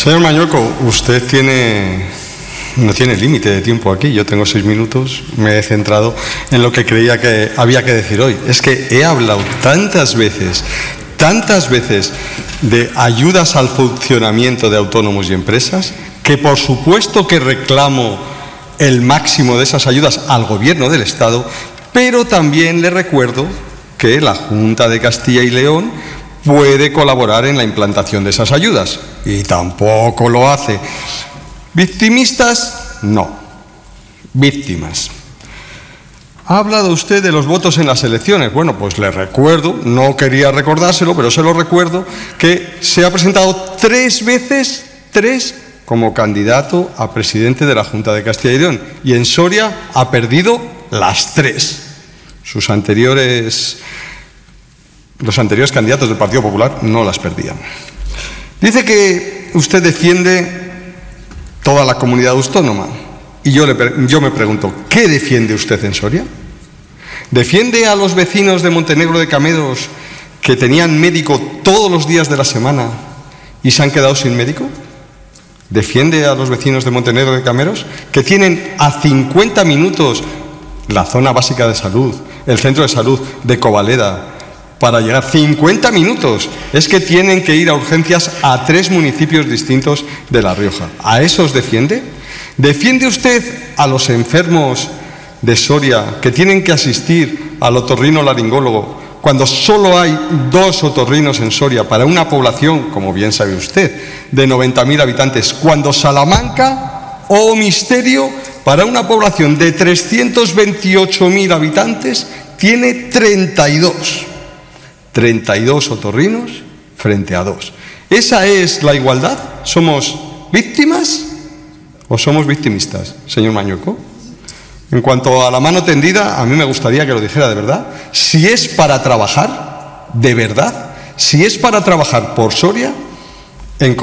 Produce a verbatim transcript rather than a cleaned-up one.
Señor Mañueco, usted tiene, no tiene límite de tiempo aquí. Yo tengo seis minutos, me he centrado en lo que creía que había que decir hoy. Es que he hablado tantas veces, tantas veces de ayudas al funcionamiento de autónomos y empresas, que por supuesto que reclamo el máximo de esas ayudas al Gobierno del Estado, pero también le recuerdo que la Junta de Castilla y León puede colaborar en la implantación de esas ayudas, y tampoco lo hace. ¿Victimistas? No. Víctimas. Ha hablado usted de los votos en las elecciones. Bueno, pues le recuerdo, no quería recordárselo, pero se lo recuerdo, que se ha presentado tres veces, tres, como candidato a presidente de la Junta de Castilla y León, y en Soria ha perdido las tres. Sus anteriores... Los anteriores candidatos del Partido Popular no las perdían. Dice que usted defiende toda la comunidad autónoma. Y yo, le, yo me pregunto, ¿qué defiende usted en Soria? ¿Defiende a los vecinos de Montenegro de Cameros que tenían médico todos los días de la semana y se han quedado sin médico? ¿Defiende a los vecinos de Montenegro de Cameros que tienen a cincuenta minutos la zona básica de salud, el centro de salud de Covaleda, para llegar cincuenta minutos? Es que tienen que ir a urgencias a tres municipios distintos de La Rioja. ¿A esos defiende? ¿Defiende usted a los enfermos de Soria que tienen que asistir al otorrinolaringólogo cuando solo hay dos otorrinos en Soria para una población, como bien sabe usted, de noventa mil habitantes, cuando Salamanca, oh misterio, para una población de trescientos veintiocho mil habitantes tiene treinta y dos? treinta y dos otorrinos frente a dos. ¿Esa es la igualdad? ¿Somos víctimas o somos victimistas, señor Mañueco? En cuanto a la mano tendida, a mí me gustaría que lo dijera de verdad. Si es para trabajar, de verdad, si es para trabajar por Soria,